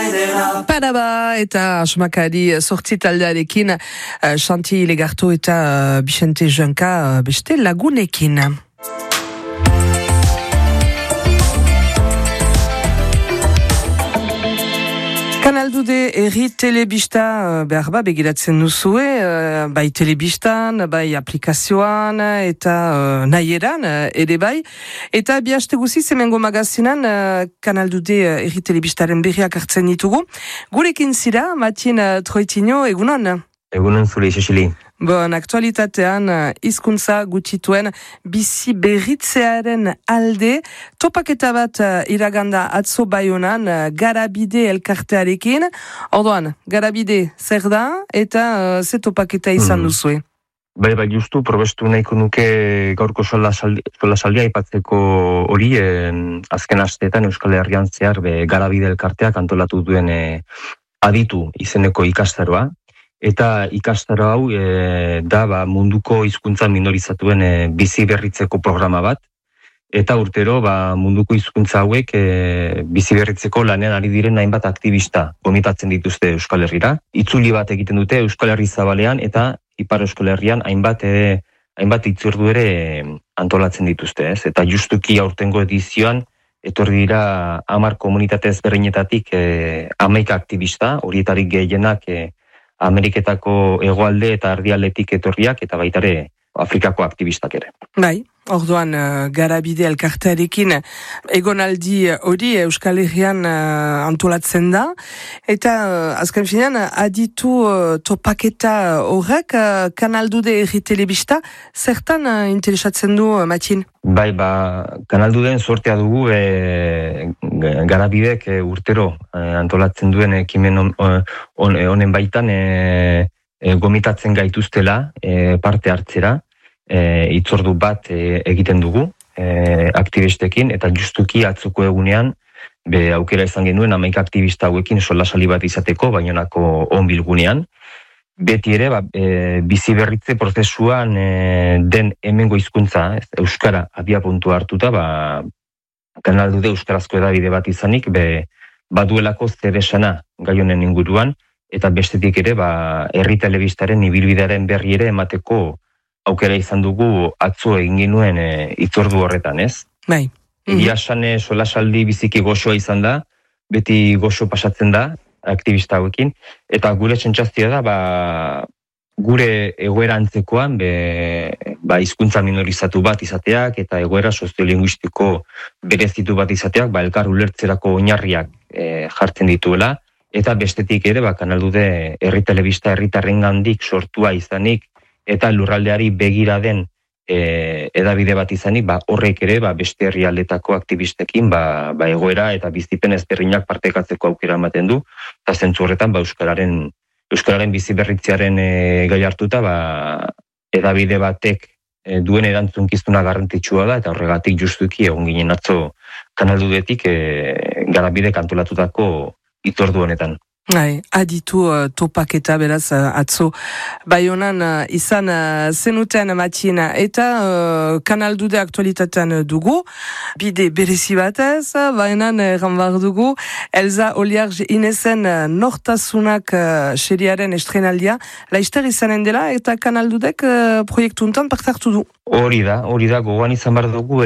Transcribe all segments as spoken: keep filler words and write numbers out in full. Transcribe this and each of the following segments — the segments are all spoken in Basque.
Paraba eta asmakari sortzi taldearekin uh, Xanti Legarto eta uh, Bixente Junka uh, beste lagunekin. Kanaldude erri telebista uh, behar ba begiratzen duzue, uh, bai telebistan, bai aplikazioan eta uh, nahieran uh, ere bai. Eta bihaste guziz hemengo magazinan uh, Kanaldude uh, erri telebistaren berriak hartzen ditugu. Gurekin zira, Matin uh, Troitino, egunon? Egunon zure isesili. Bon, aktualitatean hizkuntza gutxituen bizi berritzearen alde topaketa bat uh, iraganda atzo Baionan uh, Garabide elkartearekin. Orduan, Garabide zer da eta uh, ze topaketa izan mm. duzue? Bai, bai, justu, probestu nahiko nuke gaurko solasaldia aipatzeko hori, eh, azken asteetan Euskal Herrian zehar be, Garabide elkarteak antolatu duen eh, aditu izeneko ikastaroa. Eta ikastaro hau e, da ba, munduko hizkuntza minorizatuen e, bizi berritzeko programa bat. Eta urtero ba, munduko hizkuntza hauek e, bizi berritzeko lanean ari diren hainbat aktivista gomitatzen dituzte Euskal Herrira. Itzuli bat egiten dute Euskal Herri zabalean eta Ipar Euskal Herrian hainbat, e, hainbat itzordu ere e, antolatzen dituzte. Ez? Eta justuki aurtengo edizioan etorri dira hamar komunitate ezberdinetatik e, hamaika aktivista, horietarik gehienak e, Ameriketako hegoalde eta erdialdetik etorriak eta baitare Afrikako aktivistak ere. Bai, orduan uh, Garabide elkartearekin egonaldi hori Euskal Herrian uh, antolatzen da. Eta uh, azken finean aditu uh, topaketa horrek uh, Kanaldude erri telebista zertan uh, interesatzen du uh, Matin? Bai, ba, Kanalduden sortea dugu e, Garabidek e, urtero e, antolatzen duen ekimen on, on, honen baitan e, e, gomitatzen gaituztela e, parte hartzera, e, itzordu bat e, egiten dugu e, aktivistekin, eta justuki atzoko egunean be, aukera izan genuen hamaika aktivista hauekin solasali bat izateko, Baionako onbilgunean. Beti ere, ba, e, bizi berritze prozesuan e, den hemengo hizkuntza, ez, euskara abia puntua hartuta, ba, Kanaldude euskarazko edabide bat izanik, be, baduelako zer esana gai honen inguruan, eta bestetik ere, ba, herri telebistaren ibilbidearen berri ere emateko aukera izan dugu atzo egin genuen e, itzordu horretan, ez? Bai. Egia esan e, solasaldi biziki goxoa izan da, beti goxo pasatzen da, aktivista hauekin, eta gure sentsazioa da, ba, gure egoera antzekoan, be, ba, hizkuntza minorizatu bat izateak, eta egoera soziolinguistiko berezitu bat izateak, ba, elkar ulertzerako oinarriak e, jartzen dituela, eta bestetik ere, ba, Kanaldude herri telebista herritarrengandik sortua izanik, eta lurraldeari begira den E, edabide bat izanik, ba, horrek ere ba, beste herrialdetako aktivistekin ba, ba, egoera eta bizipen ezberdinak partekatzeko aukera ematen du, eta zentzu horretan ba, Euskararen, Euskararen bizi berritzearen e, gai hartuta ba, edabide batek e, duen erantzunkizuna garrantzitsua da, eta horregatik justuki egon ginen atzo Kanaldudetik e, Garabidek antolatutako itzordu honetan. Hai, aditu uh, topaketa beraz uh, atzo Baionan uh, izan uh, zenuten Matin eta uh, Kanaldude aktualitatean dugu bide berezi batez, Baionan erran bar dugu Elza Oliarge Inezen uh, nortasunak uh, seriaren estrenaldia laizter izanen dela eta Kanaldudek uh, proiektu untan parte hartu du. Hori da, hori da, gogoan izan bar dugu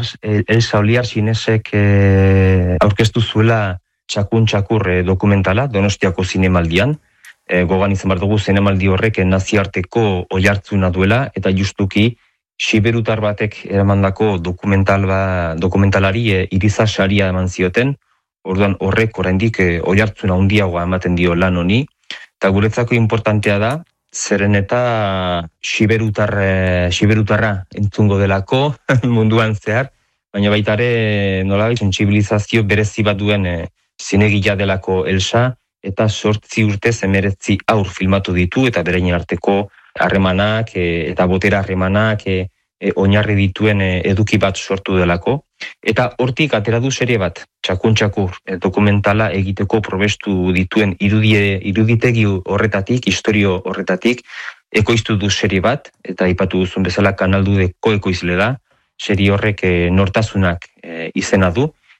Elza Oliarge Inezek eh, aurkeztu zuela Txakun txakur e, dokumentala, Donostiako zinemaldian. E, gogan izan behar dugu zinemaldi horrek naziarteko oihartzuna duela, eta justuki siberutar batek eramandako dokumental ba, dokumentalari e, iriza saria eman zioten, orduan horrek oraindik e, oihartzuna handiagoa ematen dio lan honi, eta guretzako importantea da, zeren eta siberutar, e, siberutarra entzungo delako munduan zehar, baina baita ere nolabait sentsibilizazio berezi bat duen e, zinegila delako Elsa, eta sortzi urtez emeretzi aur filmatu ditu, eta bereien arteko harremanak e, eta botera harremanak e, e, oinarri dituen e, eduki bat sortu delako. Eta hortik atera du serie bat, Txakun txakur e, dokumentala egiteko probestu dituen irudie, iruditegi horretatik, historio horretatik, ekoiztu du serie bat, eta aipatu duzun bezala Kanaldudeko ekoizle da, serie horrek e, nortasunak e, izena du,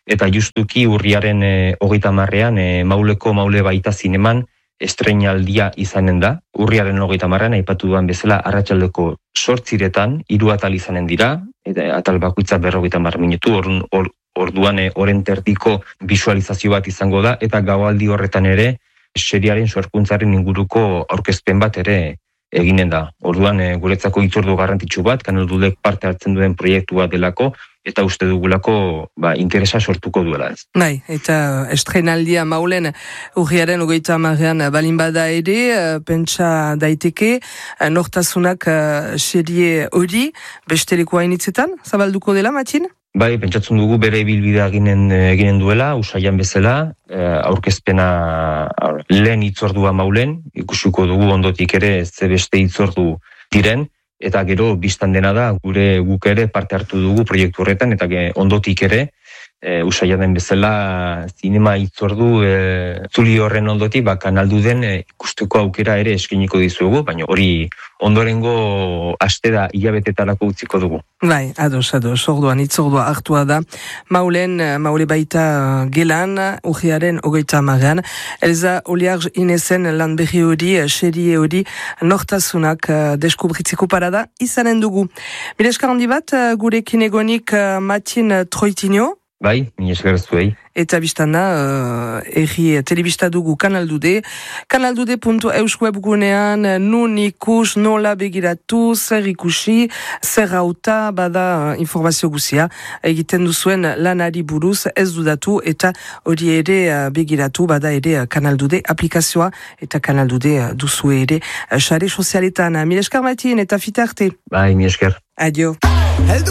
eta justuki urriaren e, hogeita marrean e, Mauleko Maule Baita zineman estreinaldia izanen da. Urriaren hogeita marrean aipatu duan bezala arratsaldeko sortziretan hiru atal izanen dira, eta atal bakoitza berrogeita hamar minutu, orduan or, orduan e, oren terdiko visualizazio bat izango da, eta gaualdi horretan ere seriaren sorkuntzaren inguruko aurkezpen bat ere eginen da. Orduan e, guretzako hitzordu garrantzitsu bat, Kanal Dudek parte hartzen duen proiektu bat delako, eta uste dugulako ba, interesa sortuko duela ez. Bai, eta estrenaldia Maulen urriaren hogeita hamarean balin bada ere, pentsa daiteke, nortasunak serie hori besteleko hainitzetan, zabalduko dela, Matxin? Bai, pentsatzen dugu bere ibilbidea eginen, eginen duela, usaian bezala, aurkezpena lehen hitzordua Maulen, ikusiko dugu ondotik ere ze beste hitzordu diren, eta gero biztan dena da gure guk ere parte hartu dugu proiektu horretan, eta ondotik ere e, usaia den bezala zinema hitzordu e, zuli horren ondotik ba, Kanal Duden e, ikusteko aukera ere eskiniko dizuegu, baina hori ondorengo astera hilabetetarako utziko dugu. Bai, ados, ados, orduan, hitzordua hartua da. Maulen, Maule Baita gelan, urriaren hogeita hamarean. Elza Oliarz Inezen lan berri hori, serie hori, nortasunak deskubritzeko parada izanen dugu. Mileskar handi bat, gurekin egonik Matxin Troitinho. Bai, mileskar zuei. Eta biztanda, uh, erri telebista dugu Kanal Dude. kanaldude puntu eus webgunean nun ikus, nola begiratu, zer ikusi, zer hauta, bada uh, informazio guzia. Egiten duzuen lanari buruz ez dudatu eta hori ere uh, begiratu, bada ere uh, Kanal Dude aplikazioa eta Kanal Dude uh, duzu ere uh, sare sozialetan. Mileskar Matin eta fitarte. Bai, mileskar. Adio.